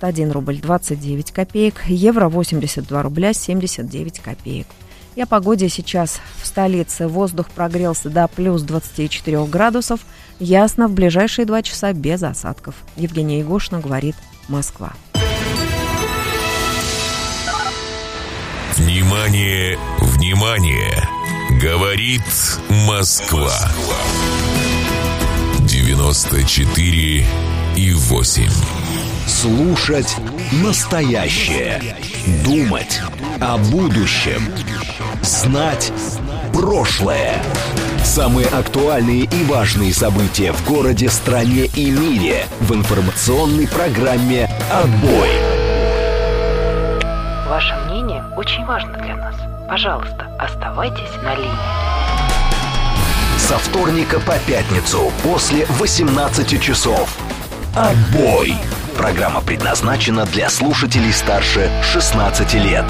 81 рубль 29 копеек, евро 82 рубля 79 копеек. И о погоде сейчас в столице. Воздух прогрелся до плюс 24 градусов. Ясно, в ближайшие 2 часа без осадков. Евгения Егошина говорит «Москва». Внимание, внимание! Говорит Москва. 94,8. Слушать настоящее. Думать о будущем. Знать прошлое. Самые актуальные и важные события в городе, стране и мире в информационной программе «Отбой». Ваше мнение очень важно для нас. Пожалуйста, оставайтесь на линии. Со вторника по пятницу после 18 часов. «Отбой». Программа предназначена для слушателей старше 16 лет.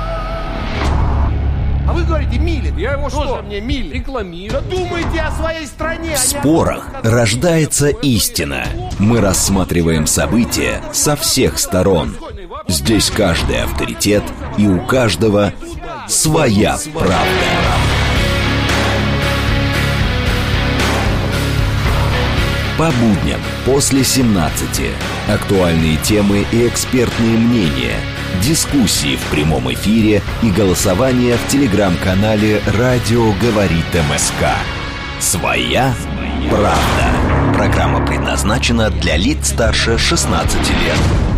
А вы говорите Милин. Я его что? Мне Милин рекламирую. Да думайте о своей стране. В спорах рождается истина. Мы рассматриваем события со всех сторон. Здесь каждый авторитет, и у каждого своя правда. По будням после 17. Актуальные темы и экспертные мнения. Дискуссии в прямом эфире и голосование в телеграм-канале «Радио говорит МСК». Своя правда. Программа предназначена для лиц старше 16 лет.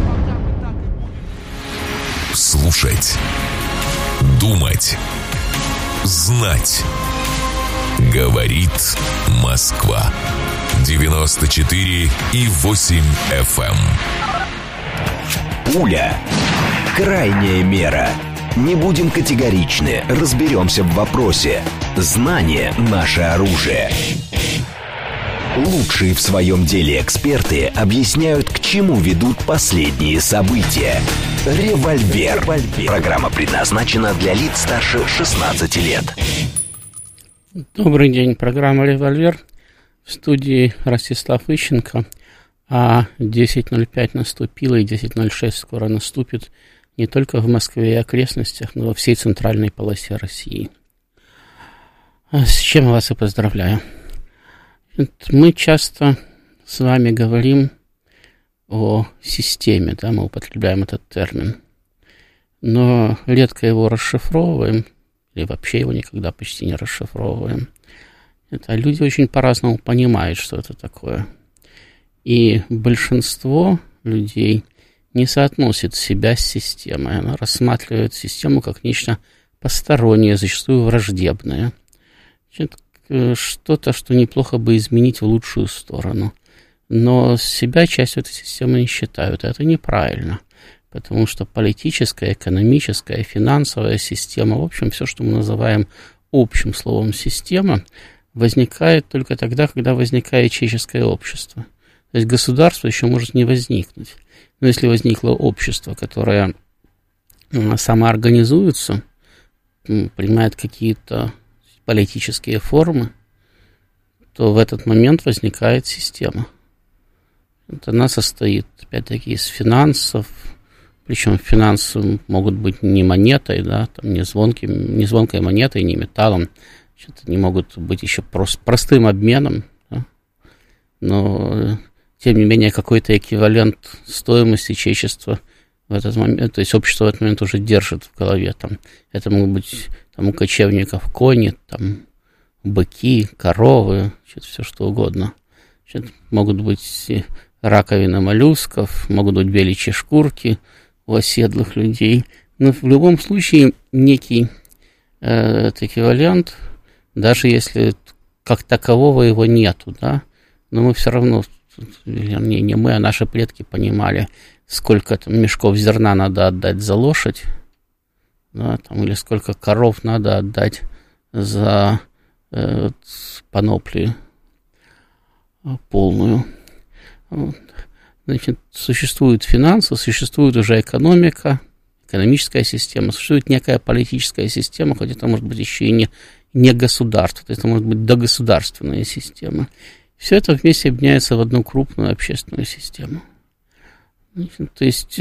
Слушать, думать, знать. Говорит Москва. 94,8 FM. Пуля. Крайняя мера. Не будем категоричны, разберемся в вопросе. Знание – наше оружие. Лучшие в своем деле эксперты объясняют, к чему ведут последние события. «Револьвер». Программа предназначена для лиц старше 16 лет. Добрый день. Программа «Револьвер». В студии Ростислав Ищенко. А 10.05 наступило, и 10.06 скоро наступит не только в Москве и окрестностях, но и во всей центральной полосе России. С чем я вас и поздравляю. Мы часто с вами говорим о системе, да, мы употребляем этот термин, но редко его расшифровываем, или вообще его никогда почти не расшифровываем. Это люди очень по-разному понимают, что это такое. И большинство людей не соотносит себя с системой. Она рассматривает систему как нечто постороннее, зачастую враждебное. Что-то, что неплохо бы изменить в лучшую сторону. Но себя частью этой системы не считают. Это неправильно. Потому что политическая, экономическая, финансовая система, в общем, все, что мы называем общим словом «система», возникает только тогда, когда возникает человеческое общество. То есть государство еще может не возникнуть. Но если возникло общество, которое самоорганизуется, принимает какие-то политические формы, то в этот момент возникает система. Она состоит, опять-таки, из финансов, причем финансы могут быть не монетой, да, там, не звонкой монетой, не металлом. Они могут быть еще простым обменом, да? Но, тем не менее, какой-то эквивалент стоимости человечества в этот момент, то есть общество в этот момент уже держит в голове. Там, это могут быть там, у кочевников кони, там, быки, коровы, все что угодно. Могут быть раковины моллюсков, могут быть беличьи шкурки у оседлых людей. Но в любом случае некий эквивалент, даже если как такового его нету, да, но мы все равно, вернее, не мы, а наши предки понимали, сколько там мешков зерна надо отдать за лошадь, да, там, или сколько коров надо отдать за паноплию полную. Вот. Значит, существуют финансы, существует уже экономическая система, существует некая политическая система, хоть это может быть еще и не государство, то есть это может быть догосударственная система. Все это вместе объединяется в одну крупную общественную систему. Значит, то есть